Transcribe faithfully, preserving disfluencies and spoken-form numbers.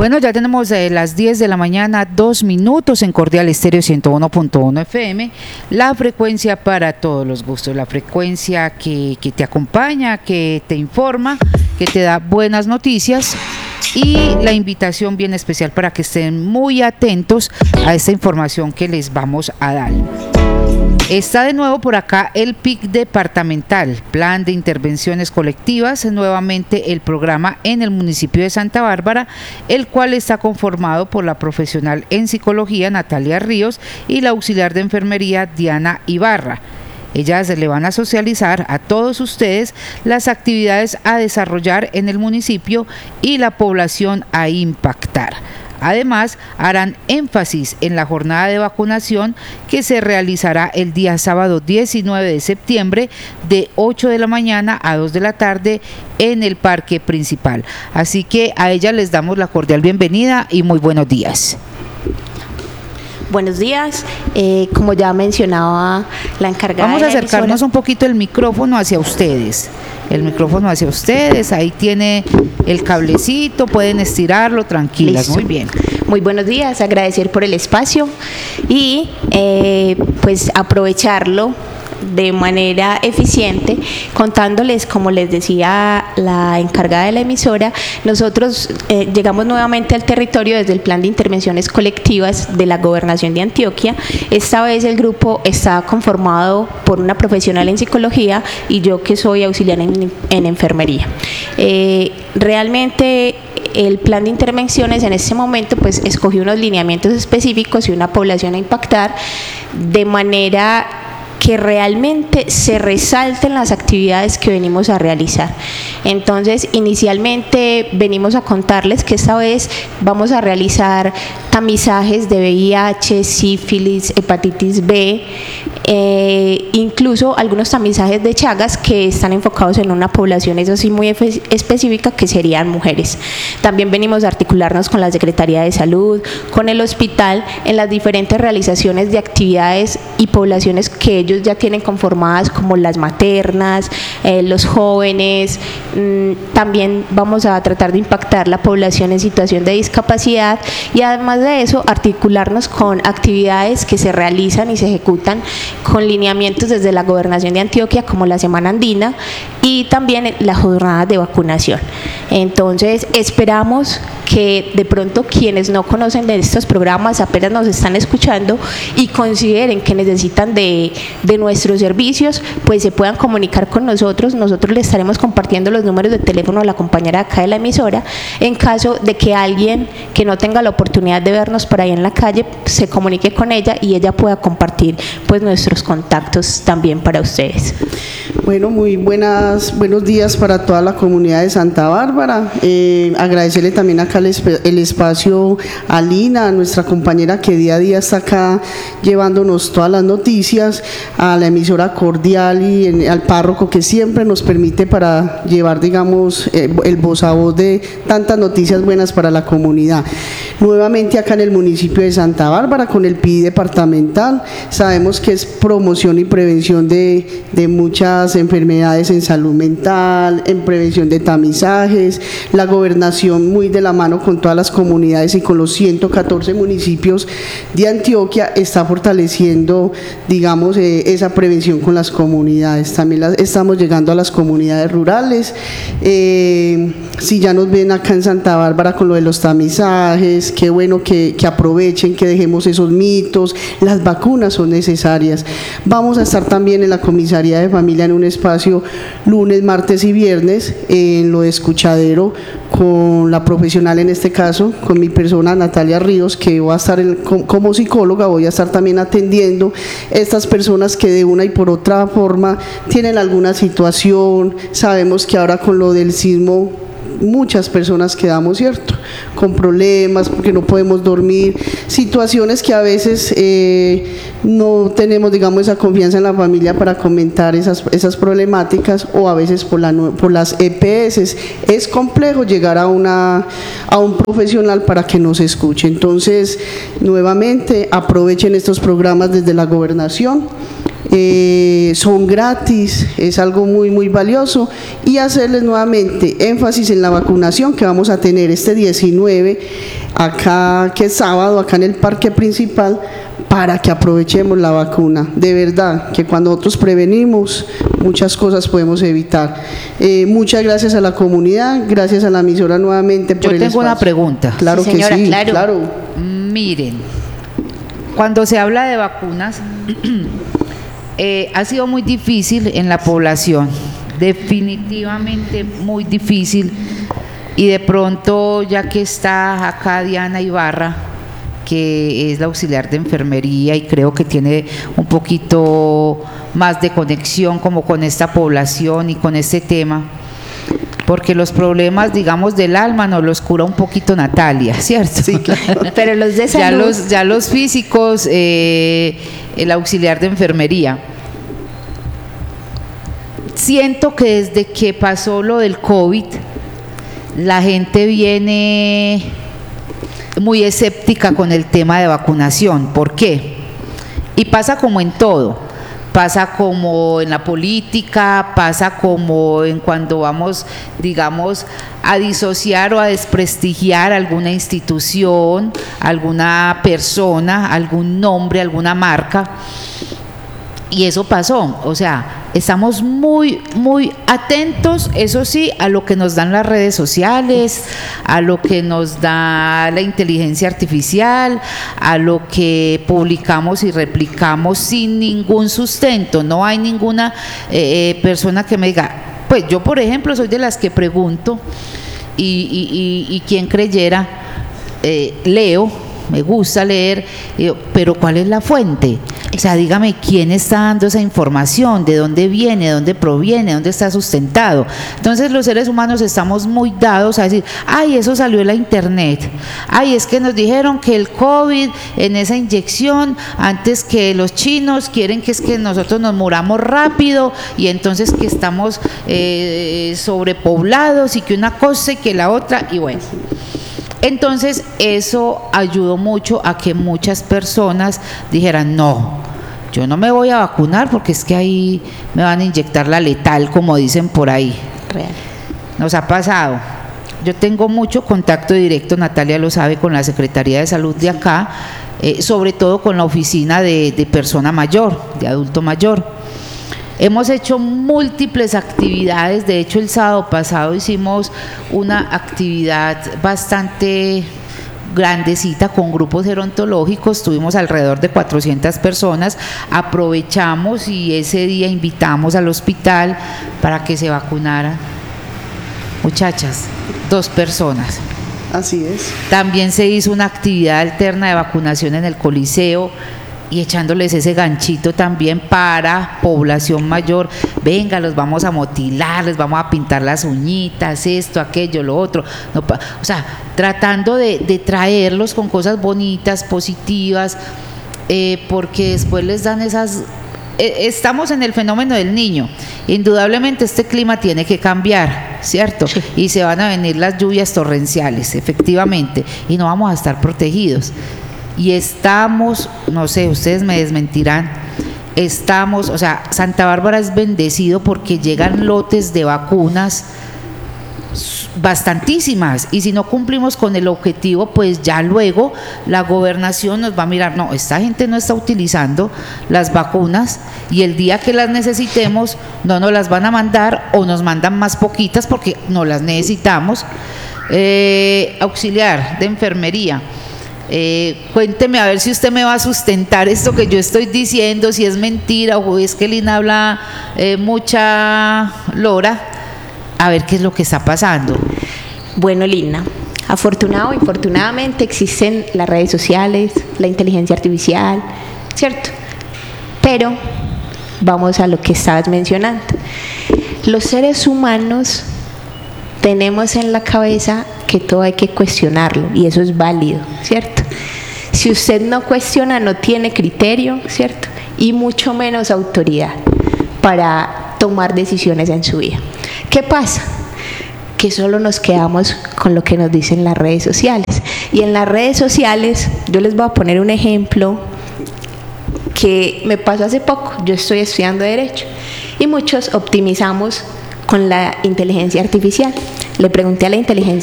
Bueno, ya tenemos eh, las diez de la mañana, dos minutos en Cordial Estéreo ciento uno punto uno F M, la frecuencia para todos los gustos, la frecuencia que, que te acompaña, que te informa, que te da buenas noticias, y la invitación bien especial para que estén muy atentos a esta información que les vamos a dar. Está de nuevo por acá el P I C departamental, Plan de Intervenciones Colectivas, nuevamente el programa en el municipio de Santa Bárbara, el cual está conformado por la profesional en psicología Natalia Ríos y la auxiliar de enfermería Diana Ibarra. Ellas le van a socializar a todos ustedes las actividades a desarrollar en el municipio y la población a impactar. Además, harán énfasis en la jornada de vacunación que se realizará el día sábado diecinueve de septiembre de ocho de la mañana a dos de la tarde en el parque principal. Así que a ellas les damos la cordial bienvenida y muy buenos días. Buenos días, eh, como ya mencionaba la encargada. Vamos a acercarnos un poquito el micrófono hacia ustedes. El micrófono hacia ustedes, ahí tiene el cablecito, pueden estirarlo, tranquilas. Listo. Muy bien. Muy buenos días, agradecer por el espacio y eh, pues aprovecharlo de manera eficiente, contándoles, como les decía la encargada de la emisora, nosotros eh, llegamos nuevamente al territorio desde el Plan de Intervenciones Colectivas de la Gobernación de Antioquia. Esta vez el grupo está conformado por una profesional en psicología y yo, que soy auxiliar en, en enfermería. Eh, realmente el plan de intervenciones en este momento pues escogió unos lineamientos específicos y una población a impactar de manera que realmente se resalten las actividades que venimos a realizar. Entonces, inicialmente venimos a contarles que esta vez vamos a realizar tamizajes de V I H, sífilis, hepatitis B, eh, incluso algunos tamizajes de Chagas que están enfocados en una población, eso sí, muy específica, que serían mujeres. También venimos a articularnos con la Secretaría de Salud, con el hospital, en las diferentes realizaciones de actividades y poblaciones que ellos ya tienen conformadas, como las maternas, eh, los jóvenes. Mmm, también vamos a tratar de impactar la población en situación de discapacidad y, además de eso, articularnos con actividades que se realizan y se ejecutan con lineamientos desde la Gobernación de Antioquia, como la Semana Andina y también las jornadas de vacunación. Entonces, esperamos que de pronto quienes no conocen de estos programas, apenas nos están escuchando y consideren que necesitan de, de nuestros servicios, pues se puedan comunicar con nosotros. Nosotros les estaremos compartiendo los números de teléfono a la compañera acá de la emisora, en caso de que alguien que no tenga la oportunidad de vernos por ahí en la calle se comunique con ella y ella pueda compartir pues nuestros contactos también para ustedes. Bueno, muy buenas, buenos días para toda la comunidad de Santa Bárbara. Eh, agradecerle también acá el, el espacio a Lina, a nuestra compañera que día a día está acá llevándonos todas las noticias, a la emisora Cordial y en, al párroco que siempre nos permite para llevar, digamos, eh, el voz a voz de tantas noticias buenas para la comunidad. Nuevamente acá en el municipio de Santa Bárbara con el P I departamental, sabemos que es promoción y prevención de, de muchas enfermedades en salud mental, en prevención de tamizajes, la gobernación muy de la mano con todas las comunidades y con los ciento catorce municipios de Antioquia está fortaleciendo, digamos, eh, esa prevención con las comunidades. También las, estamos llegando a las comunidades rurales. Eh, si ya nos ven acá en Santa Bárbara con lo de los tamizajes, qué bueno que, que aprovechen, que dejemos esos mitos, las vacunas son necesarias. Vamos a estar también en la comisaría de familia en un espacio lunes, martes y viernes en lo de escuchadero con la profesional, en este caso con mi persona Natalia Ríos, que voy a estar en, como psicóloga, voy a estar también atendiendo estas personas que de una y por otra forma tienen alguna situación. Sabemos que ahora con lo del sismo muchas personas quedamos, ¿cierto?, con problemas porque no podemos dormir, situaciones que a veces eh, no tenemos, digamos, esa confianza en la familia para comentar esas, esas problemáticas, o a veces por, la, por las E P S es complejo llegar a, una, a un profesional para que nos escuche. Entonces, nuevamente, aprovechen estos programas desde la gobernación. eh, son gratis, es algo muy muy valioso, y hacerles nuevamente énfasis en la vacunación que vamos a tener este diecinueve, acá que es sábado, acá en el parque principal, para que aprovechemos la vacuna. De verdad, que cuando nosotros prevenimos, muchas cosas podemos evitar. Eh, muchas gracias a la comunidad, gracias a la emisora nuevamente por Yo el tengo espacio. una pregunta. Claro Sí, que señora, sí, claro. claro. Miren, cuando se habla de vacunas, eh, ha sido muy difícil en la población, definitivamente muy difícil, y de pronto, ya que está acá Diana Ibarra, que es la auxiliar de enfermería y creo que tiene un poquito más de conexión como con esta población y con este tema, porque los problemas, digamos, del alma nos los cura un poquito Natalia, ¿cierto? Sí, claro. Pero los de ya salud, los, ya los físicos, eh, el auxiliar de enfermería. Siento que desde que pasó lo del COVID, la gente viene muy escéptica con el tema de vacunación. ¿Por qué? Y pasa como en todo, pasa como en la política, pasa como en cuando vamos, digamos, a disociar o a desprestigiar alguna institución, alguna persona, algún nombre, alguna marca. Y eso pasó, o sea, estamos muy, muy atentos, eso sí, a lo que nos dan las redes sociales, a lo que nos da la inteligencia artificial, a lo que publicamos y replicamos sin ningún sustento. No hay ninguna eh, persona que me diga, pues yo por ejemplo soy de las que pregunto, y, y, y, y quien creyera, eh, leo, me gusta leer, pero ¿cuál es la fuente? O sea, dígame quién está dando esa información, de dónde viene, de dónde proviene, de dónde está sustentado. Entonces los seres humanos estamos muy dados a decir, ay, eso salió en la internet, ay, es que nos dijeron que el COVID en esa inyección, antes que los chinos quieren que es que nosotros nos muramos rápido y entonces que estamos eh, sobrepoblados y que una cosa y que la otra, y bueno. Entonces eso ayudó mucho a que muchas personas dijeran, no, yo no me voy a vacunar porque es que ahí me van a inyectar la letal, como dicen por ahí. real. Nos ha pasado. Yo tengo mucho contacto directo, Natalia lo sabe, con la Secretaría de Salud de acá, eh, sobre todo con la oficina de, de persona mayor, de adulto mayor. Hemos hecho múltiples actividades, de hecho el sábado pasado hicimos una actividad bastante grandecita con grupos gerontológicos, tuvimos alrededor de cuatrocientas personas, aprovechamos y ese día invitamos al hospital para que se vacunaran, muchachas, dos personas. Así es. También se hizo una actividad alterna de vacunación en el Coliseo, y echándoles ese ganchito también para población mayor. Venga, los vamos a motilar, les vamos a pintar las uñitas, esto, aquello, lo otro. No, o sea, tratando de, de traerlos con cosas bonitas, positivas, eh, porque después les dan esas... Eh, estamos en el fenómeno del niño. Indudablemente este clima tiene que cambiar, ¿cierto? Sí. Y se van a venir las lluvias torrenciales, efectivamente, y no vamos a estar protegidos. Y estamos, no sé, ustedes me desmentirán, estamos, o sea, Santa Bárbara es bendecido porque llegan lotes de vacunas bastantísimas, y si no cumplimos con el objetivo, pues ya luego la gobernación nos va a mirar, no, esta gente no está utilizando las vacunas y el día que las necesitemos no nos las van a mandar o nos mandan más poquitas porque no las necesitamos. Eh, auxiliar de enfermería, Eh, cuénteme a ver si usted me va a sustentar esto que yo estoy diciendo, si es mentira o es que Lina habla eh, mucha lora, a ver qué es lo que está pasando. Bueno, Lina, afortunado y afortunadamente existen las redes sociales, la inteligencia artificial, ¿cierto? Pero vamos a lo que estabas mencionando. Los seres humanos tenemos en la cabeza que todo hay que cuestionarlo y eso es válido, ¿cierto? Si usted no cuestiona, no tiene criterio, ¿cierto? Y mucho menos autoridad para tomar decisiones en su vida. ¿Qué pasa? Que solo nos quedamos con lo que nos dicen las redes sociales. Y en las redes sociales, yo les voy a poner un ejemplo que me pasó hace poco. Yo estoy estudiando Derecho y muchos optimizamos con la inteligencia artificial. Le pregunté a la inteligencia